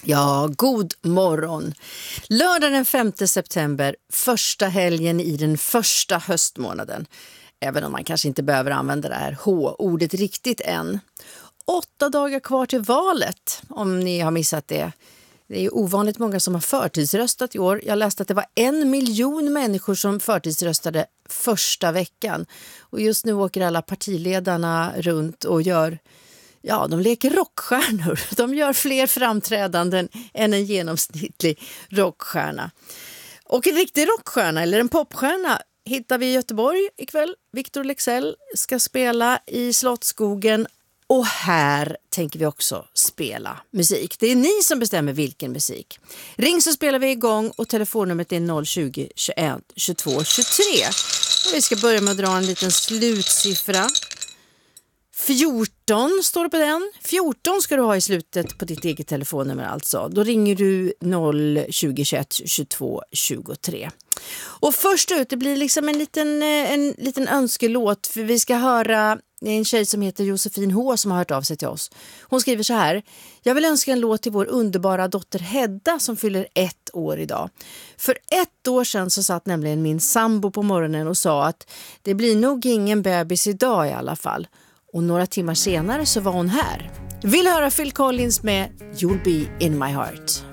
Ja, god morgon. Lördag den 5 september, första helgen i den första höstmånaden. Även om man kanske inte behöver använda det här H-ordet riktigt än. 8 dagar kvar till valet, om ni har missat det. Det är ju ovanligt många som har förtidsröstat i år. Jag läste att det var 1 miljon människor som förtidsröstade första veckan. Och just nu åker alla partiledarna runt och de leker rockstjärnor. De gör fler framträdanden än en genomsnittlig rockstjärna. Och en riktig rockstjärna eller en popstjärna hittar vi i Göteborg ikväll. Victor Leksell ska spela i Slottsskogen. Och här tänker vi också spela musik. Det är ni som bestämmer vilken musik. Ring så spelar vi igång och telefonnumret är 020 21 22 23. Och vi ska börja med att dra en liten slutsiffra. 14 står det på den. 14 ska du ha i slutet på ditt eget telefonnummer alltså. Då ringer du 020 21 22 23. Och först ut, det blir liksom en liten önskelåt, för vi ska höra en tjej som heter Josefin H som har hört av sig till oss. Hon skriver så här: jag vill önska en låt till vår underbara dotter Hedda som fyller 1 år idag. För 1 år sedan så satt nämligen min sambo på morgonen och sa att det blir nog ingen bebis idag i alla fall. Och några timmar senare så var hon här. Vill höra Phil Collins med You'll Be In My Heart.